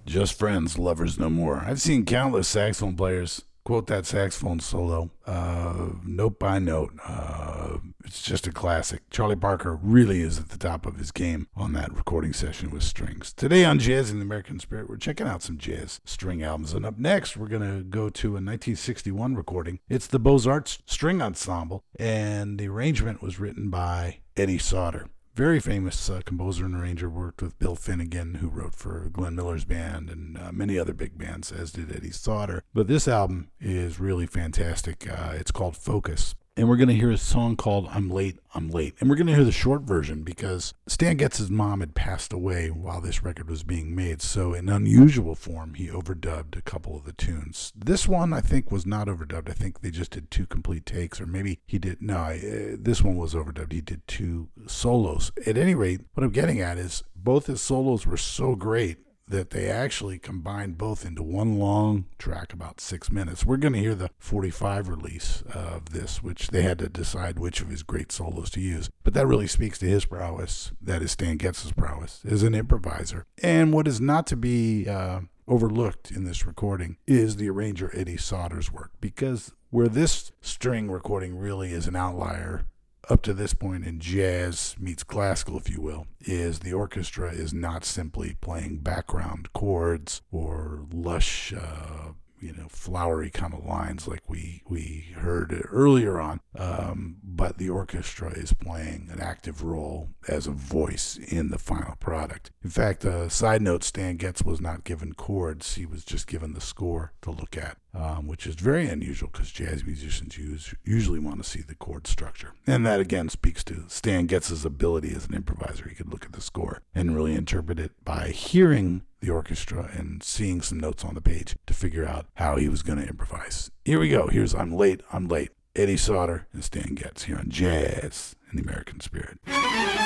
Just friends, lovers no more. I've seen countless saxophone players quote that saxophone solo, note by note. It's just a classic. Charlie Parker really is at the top of his game on that recording session with strings. Today on Jazz in the American Spirit, we're checking out some jazz string albums. And up next, we're going to go to a 1961 recording. It's the Beaux-Arts String Ensemble, and the arrangement was written by Eddie Sauter. Very famous composer and arranger, worked with Bill Finnegan, who wrote for Glenn Miller's band and many other big bands, as did Eddie Sauter. But this album is really fantastic. It's called Focus. And we're going to hear a song called I'm Late, I'm Late. And we're going to hear the short version because Stan Getz's mom had passed away while this record was being made. So in unusual form, he overdubbed a couple of the tunes. This one, I think, was not overdubbed. I think they just did 2 complete takes, or maybe he did. No, this one was overdubbed. He did 2 solos. At any rate, what I'm getting at is both his solos were so great that they actually combined both into one long track, about 6 minutes. We're going to hear the 45 release of this, which they had to decide which of his great solos to use. But that really speaks to his prowess, that is Stan Getz's prowess, as an improviser. And what is not to be overlooked in this recording is the arranger Eddie Sauter's work, because where this string recording really is an outlier up to this point in jazz meets classical, if you will, is the orchestra is not simply playing background chords or lush, flowery kind of lines like we heard earlier on, but the orchestra is playing an active role as a voice in the final product. In fact, side note, Stan Getz was not given chords. He was just given the score to look at, which is very unusual because jazz musicians usually want to see the chord structure. And that, again, speaks to Stan Getz's ability as an improviser. He could look at the score and really interpret it by hearing the orchestra and seeing some notes on the page to figure out how he was going to improvise. Here we go. Here's I'm Late, I'm Late. Eddie Sauter and Stan Getz here on Jazz in the American Spirit.